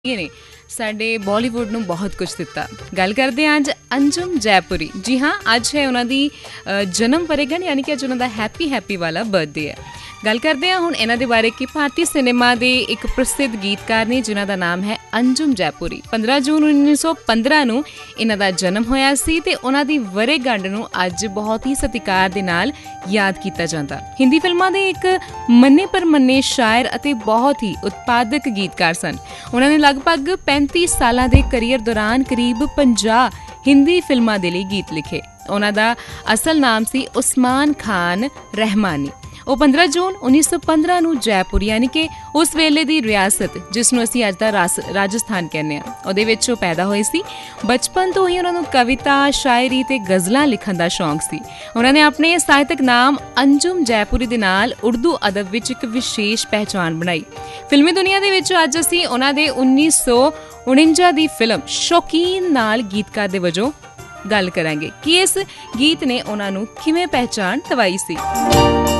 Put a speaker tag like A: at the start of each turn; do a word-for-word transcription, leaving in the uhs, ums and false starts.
A: ने साडे बॉलीवुड ਨੂੰ बहुत कुछ दिता। गल करते हैं अज अंजुम जयपुरी। जी हाँ, अज है उन्होंने जन्म वरेगन यानी कि अज उन्होंने हैप्पी हैप्पी वाला बर्थडे है। गल करते हैं हुण इन्हां दे बारे कि भारतीय सिनेमा के एक प्रसिद्ध गीतकार ने जिन्हां दा नाम है अंजुम जयपुरी। पंद्रह जून उन्नीस सौ पंद्रह नूं इन्हां दा जन्म होया सी ते उन्हां दी वरेगंढ नूं अज बहुत ही सत्कार दे नाल याद किया जाता। हिंदी फिल्मां दे एक मन्ने परमन्ने शायर अते बहुत ही उत्पादक गीतकार सन। उन्होंने लगभग पैंती सालां दे करियर दौरान करीब पचास हिंदी फिल्मां दे लई गीत लिखे। उन्हां दा असल नाम सी उस्मान खान रहमानी। ਉਹ पंद्रह जून उन्नीस सौ पंद्रह ਨੂੰ जयपुर यानी कि उस वेले ਦੀ रियासत जिसਨੂੰ ਅਸੀਂ ਅੱਜ ਦਾ ਰਾਜਸਥਾਨ ਕਹਿੰਦੇ ਆ ਉਹਦੇ ਵਿੱਚ ਉਹ ਪੈਦਾ ਹੋਏ ਸੀ। ਬਚਪਨ ਤੋਂ ਹੀ ਉਹਨਾਂ ਨੂੰ ਕਵਿਤਾ, ਸ਼ਾਇਰੀ ਤੇ ਗਜ਼ਲਾਂ ਲਿਖਣ ਦਾ ਸ਼ੌਂਕ ਸੀ। ਉਹਨਾਂ ਨੇ ਆਪਣੇ ਸਾਹਿਤਕ ਨਾਮ ਅੰਜੁਮ ਜੈਪੁਰੀ ਦੇ ਨਾਲ ਉਰਦੂ ਅਦਬ ਵਿੱਚ ਇੱਕ ਵਿਸ਼ੇਸ਼ ਪਹਿਚਾਣ ਬਣਾਈ। ਫਿਲਮੀ ਦੁਨੀਆ ਦੇ ਵਿੱਚ ਅੱਜ ਅਸੀਂ ਉਹਨਾਂ ਦੇ उन्नीस सौ उनंजा ਦੀ ਫਿਲਮ ਸ਼ੌਕੀਨ ਨਾਲ ਗੀਤਕਾਰ ਦੇ ਵਜੋਂ ਗੱਲ ਕਰਾਂਗੇ ਕਿ ਇਸ ਗੀਤ ਨੇ ਉਹਨਾਂ ਨੂੰ ਕਿਵੇਂ ਪਹਿਚਾਣ ਦਿਵਾਈ ਸੀ।